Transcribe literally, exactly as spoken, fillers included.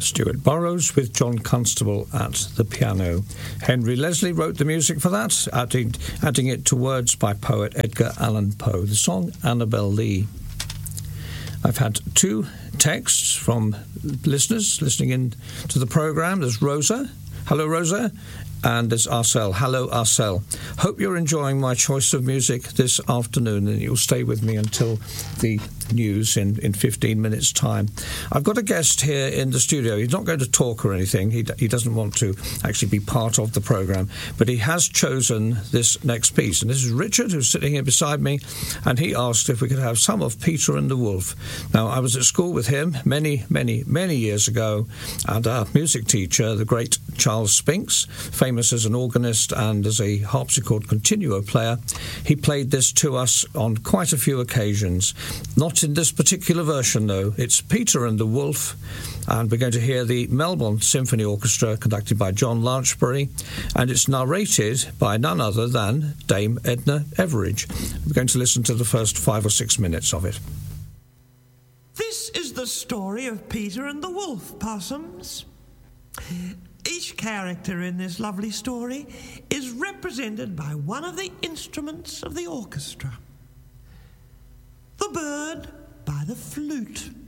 Stuart Burrows with John Constable at the piano. Henry Leslie wrote the music for that, adding, adding it to words by poet Edgar Allan Poe. The song Annabel Lee. I've had two texts from listeners listening in to the programme. There's Rosa. Hello, Rosa. And there's Arcel. Hello, Arcel. Hope you're enjoying my choice of music this afternoon, and you'll stay with me until the news in, in fifteen minutes' time. I've got a guest here in the studio. He's not going to talk or anything. He, he doesn't want to actually be part of the programme, but he has chosen this next piece. And this is Richard, who's sitting here beside me, and he asked if we could have some of Peter and the Wolf. Now, I was at school with him many, many, many years ago, and our music teacher, the great Charles Spinks, famous as an organist and as a harpsichord continuo player, he played this to us on quite a few occasions. Not in this particular version, though. It's Peter and the Wolf, and we're going to hear the Melbourne Symphony Orchestra conducted by John Larchbury, and it's narrated by none other than Dame Edna Everage. We're going to listen to the first five or six minutes of it. This is the story of Peter and the Wolf, Possums. Each character in this lovely story is represented by one of the instruments of the orchestra. The bird by the flute,